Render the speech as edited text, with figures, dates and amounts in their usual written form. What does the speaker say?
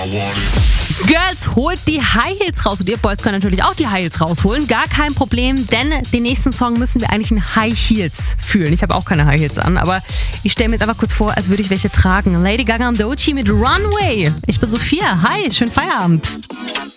Girls, holt die High Heels raus. Und ihr Boys könnt natürlich auch die High Heels rausholen. Gar kein Problem, denn den nächsten Song müssen wir eigentlich in High Heels fühlen. Ich habe auch keine High Heels an, aber ich stelle mir jetzt einfach kurz vor, als würde ich welche tragen. Lady Gaga und Doechii mit Runway. Ich bin Sophia. Hi, schönen Feierabend.